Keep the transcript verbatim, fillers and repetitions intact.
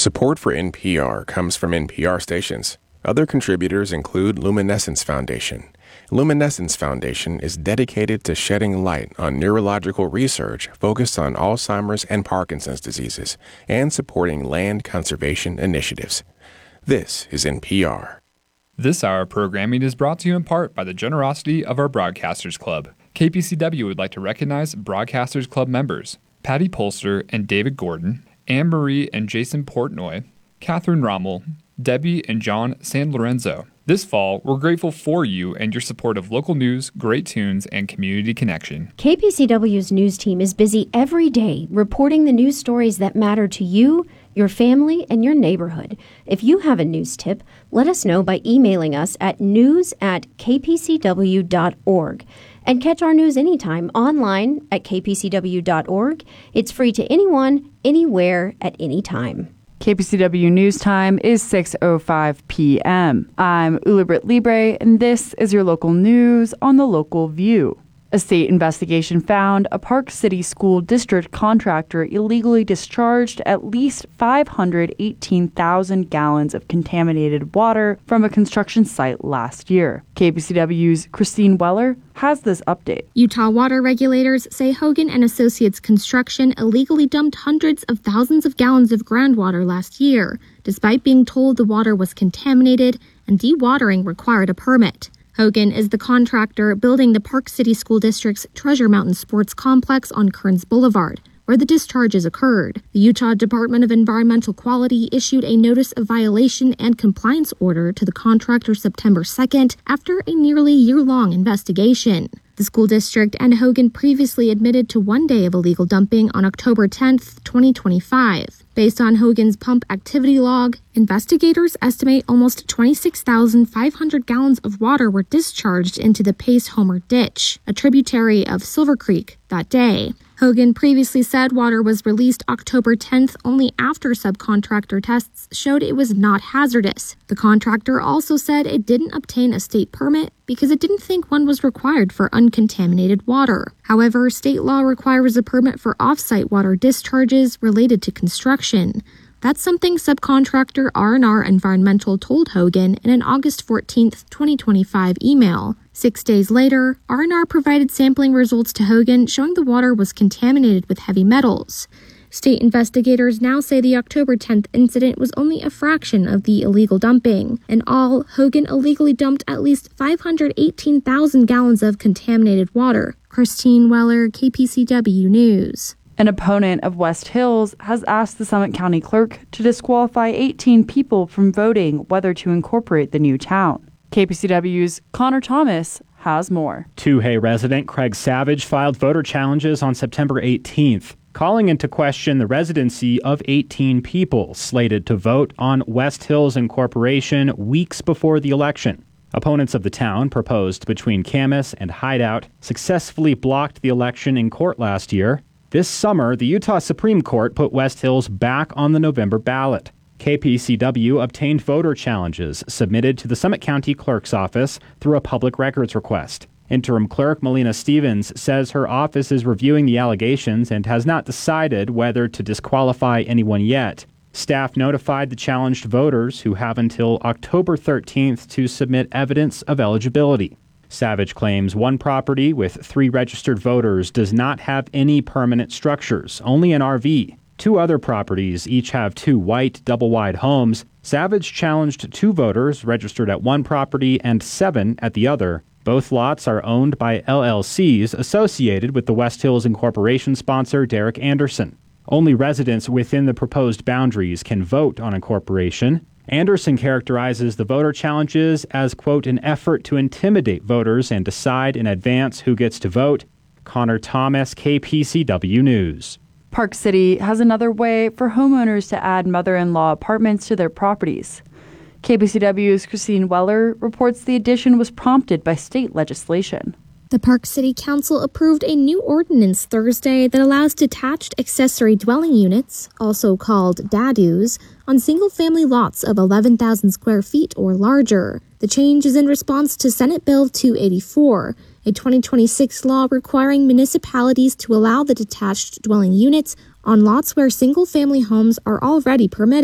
Support for N P R comes from N P R stations. Other contributors include Luminescence Foundation. Luminescence Foundation is dedicated to shedding light on neurological research focused on Alzheimer's and Parkinson's diseases and supporting land conservation initiatives. This is N P R. This hour of programming is brought to you in part by the generosity of our Broadcasters Club. K P C W would like to recognize Broadcasters Club members Patty Polster and David Gordon, Anne Marie and Jason Portnoy, Catherine Rommel, Debbie and John San Lorenzo. This fall, we're grateful for you and your support of local news, great tunes, and community connection. K P C W's news team is busy every day reporting the news stories that matter to you, your family, and your neighborhood. If you have a news tip, let us know by emailing us at news at k p c w dot org. And catch our news anytime online at k p c w dot org. It's free to anyone, anywhere, at any time. K P C W News Time is six oh five p.m. I'm Ulibrit Libre, and this is your local news on the Local View. A state investigation found a Park City School District contractor illegally discharged at least five hundred eighteen thousand gallons of contaminated water from a construction site last year. K P C W's Christine Weller has this update. Utah water regulators say Hogan and Associates Construction illegally dumped hundreds of thousands of gallons of groundwater last year, despite being told the water was contaminated and dewatering required a permit. Hogan is the contractor building the Park City School District's Treasure Mountain Sports Complex on Kearns Boulevard, where the discharges occurred. The Utah Department of Environmental Quality issued a notice of violation and compliance order to the contractor September second after a nearly year-long investigation. The school district and Hogan previously admitted to one day of illegal dumping on October tenth, twenty twenty-five. Based on Hogan's pump activity log, investigators estimate almost twenty-six thousand five hundred gallons of water were discharged into the Pace Homer Ditch, a tributary of Silver Creek, that day. Hogan previously said water was released October tenth only after subcontractor tests showed it was not hazardous. The contractor also said it didn't obtain a state permit because it didn't think one was required for uncontaminated water. However, state law requires a permit for off-site water discharges related to construction. That's something subcontractor R and R Environmental told Hogan in an August fourteenth, twenty twenty-five email. Six days later, R and R provided sampling results to Hogan showing the water was contaminated with heavy metals. State investigators now say the October tenth incident was only a fraction of the illegal dumping. In all, Hogan illegally dumped at least five hundred eighteen thousand gallons of contaminated water. Christine Weller, K P C W News. An opponent of West Hills has asked the Summit County Clerk to disqualify eighteen people from voting whether to incorporate the new town. K P C W's Connor Thomas has more. Toohey resident Craig Savage filed voter challenges on September eighteenth, calling into question the residency of eighteen people slated to vote on West Hills incorporation weeks before the election. Opponents of the town, proposed between Camas and Hideout, successfully blocked the election in court last year. This summer, the Utah Supreme Court put West Hills back on the November ballot. K P C W obtained voter challenges submitted to the Summit County Clerk's office through a public records request. Interim Clerk Melina Stevens says her office is reviewing the allegations and has not decided whether to disqualify anyone yet. Staff notified the challenged voters, who have until October thirteenth to submit evidence of eligibility. Savage claims one property with three registered voters does not have any permanent structures, only an R V. Two other properties each have two white, double-wide homes. Savage challenged two voters registered at one property and seven at the other. Both lots are owned by L L Cs associated with the West Hills Incorporation sponsor Derek Anderson. Only residents within the proposed boundaries can vote on incorporation. Anderson characterizes the voter challenges as, quote, an effort to intimidate voters and decide in advance who gets to vote. Connor Thomas, K P C W News. Park City has another way for homeowners to add mother-in-law apartments to their properties. K P C W's Christine Weller reports the addition was prompted by state legislation. The Park City Council approved a new ordinance Thursday that allows detached accessory dwelling units, also called D A D Us, on single-family lots of eleven thousand square feet or larger. The change is in response to Senate Bill two eighty-four, a twenty twenty-six law requiring municipalities to allow the detached dwelling units on lots where single-family homes are already permitted.